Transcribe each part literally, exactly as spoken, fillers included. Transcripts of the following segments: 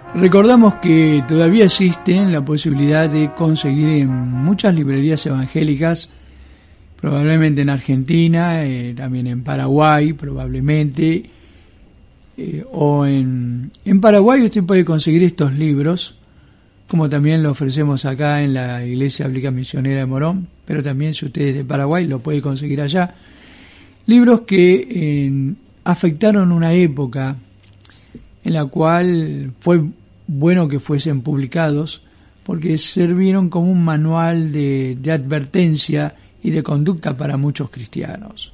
Recordamos que todavía existe la posibilidad de conseguir en muchas librerías evangélicas, probablemente en Argentina, eh, también en Paraguay, probablemente, eh, o en, en Paraguay usted puede conseguir estos libros, como también lo ofrecemos acá en la Iglesia Bíblica Misionera de Morón, pero también si usted es de Paraguay lo puede conseguir allá. Libros que eh, afectaron una época en la cual fue bueno que fuesen publicados, porque sirvieron como un manual de, de advertencia y de conducta para muchos cristianos.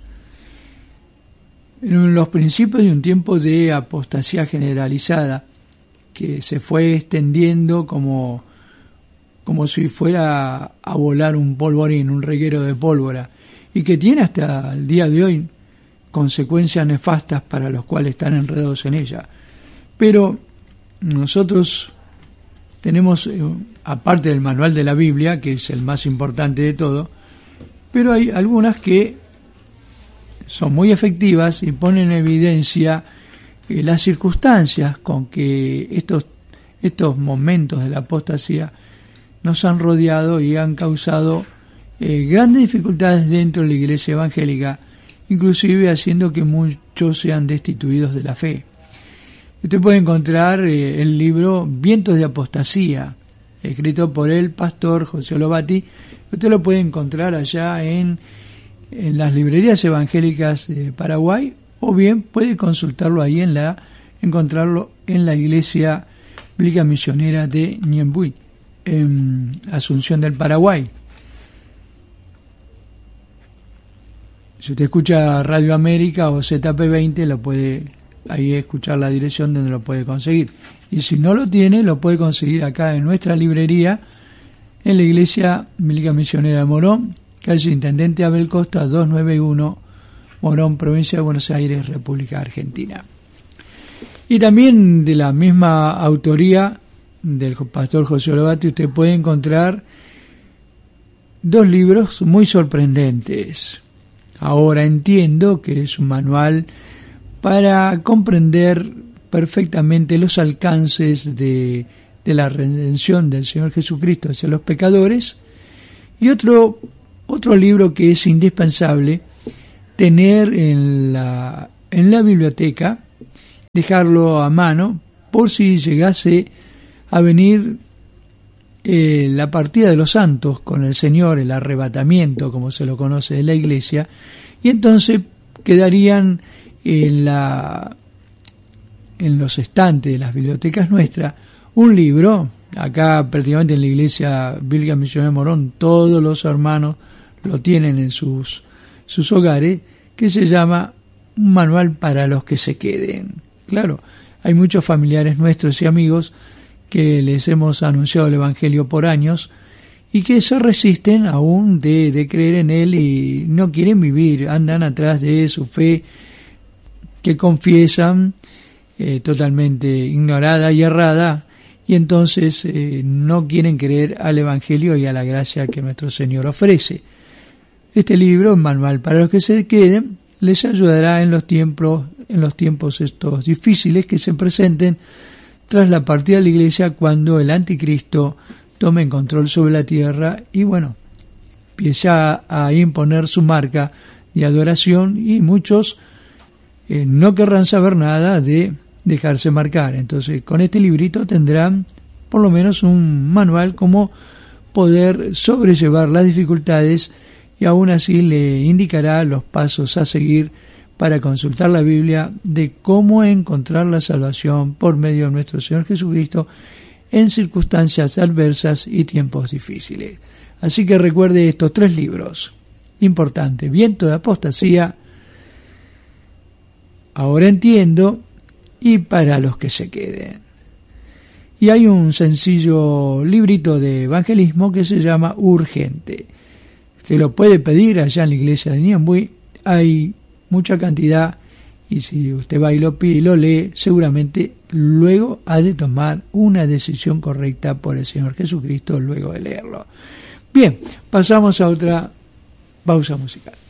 En los principios de un tiempo de apostasía generalizada, que se fue extendiendo como, como si fuera a volar un polvorín, un reguero de pólvora, y que tiene hasta el día de hoy consecuencias nefastas para los cuales están enredados en ella. Pero nosotros tenemos, aparte del manual de la Biblia, que es el más importante de todo, pero hay algunas que son muy efectivas y ponen en evidencia eh, las circunstancias con que estos, estos momentos de la apostasía nos han rodeado y han causado eh, grandes dificultades dentro de la iglesia evangélica, inclusive haciendo que muchos sean destituidos de la fe. Usted puede encontrar eh, el libro Vientos de Apostasía, escrito por el pastor José Olobati. Usted lo puede encontrar allá en, en las librerías evangélicas de Paraguay, o bien puede consultarlo ahí en la, encontrarlo en la Iglesia Bíblica Misionera de Ñembuy, en Asunción del Paraguay. Si usted escucha Radio América o Z P veinte, lo puede ahí escuchar la dirección donde lo puede conseguir. Y si no lo tiene, lo puede conseguir acá en nuestra librería, en la Iglesia Bíblica Misionera de Morón, calle Intendente Abel Costa doscientos noventa y uno, Morón, provincia de Buenos Aires, República Argentina. Y también de la misma autoría del pastor José Olobati, usted puede encontrar dos libros muy sorprendentes. Ahora entiendo que es un manual para comprender perfectamente los alcances de, de la redención del Señor Jesucristo hacia los pecadores, y otro, otro libro que es indispensable tener en la, en la biblioteca, dejarlo a mano, por si llegase a venir eh, la partida de los santos con el Señor, el arrebatamiento, como se lo conoce de la Iglesia, y entonces quedarían en la en los estantes de las bibliotecas nuestras un libro. Acá prácticamente en la Iglesia Bíblica Misionera de Morón todos los hermanos lo tienen en sus sus hogares, que se llama Un manual para los que se queden. Claro, hay muchos familiares nuestros y amigos que les hemos anunciado el Evangelio por años y que se resisten aún de, de creer en él y no quieren vivir, andan atrás de su fe que confiesan eh, totalmente ignorada y errada, y entonces eh, no quieren creer al Evangelio y a la gracia que nuestro Señor ofrece. Este libro, un manual para los que se queden, les ayudará en los tiempos, en los tiempos estos difíciles que se presenten tras la partida de la Iglesia, cuando el anticristo tome en control sobre la tierra y bueno, empiece a, a imponer su marca de adoración, y muchos Eh, no querrán saber nada de dejarse marcar. Entonces, con este librito tendrán por lo menos un manual como poder sobrellevar las dificultades, y aún así le indicará los pasos a seguir para consultar la Biblia de cómo encontrar la salvación por medio de nuestro Señor Jesucristo en circunstancias adversas y tiempos difíciles. Así que recuerde estos tres libros. Importante: Viento de Apostasía, Ahora entiendo, y Para los que se queden. Y hay un sencillo librito de evangelismo que se llama Urgente. Se lo puede pedir allá en la iglesia de Ñembuy. Hay mucha cantidad, y si usted va y lo pide y lo lee, seguramente luego ha de tomar una decisión correcta por el Señor Jesucristo luego de leerlo. Bien, pasamos a otra pausa musical.